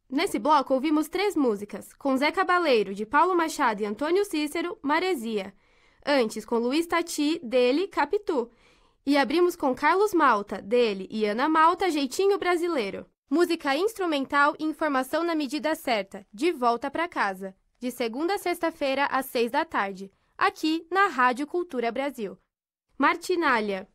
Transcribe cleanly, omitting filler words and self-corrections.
Nesse bloco, ouvimos 3 músicas, com Zé Cabaleiro, de Paulo Machado e Antônio Cícero, Maresia. Antes, com Luiz Tati, dele, Capitu. E abrimos com Carlos Malta, dele, e Ana Malta, Jeitinho Brasileiro. Música instrumental e informação na medida certa, De Volta pra Casa, de segunda a sexta-feira, às 6 da tarde, aqui na Rádio Cultura Brasil. Martinália.